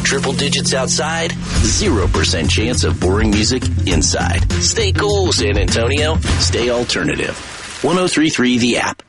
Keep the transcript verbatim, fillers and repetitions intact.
triple digits outside, zero percent chance of boring music inside. Stay cool, San Antonio. Stay alternative. one oh three point three The App.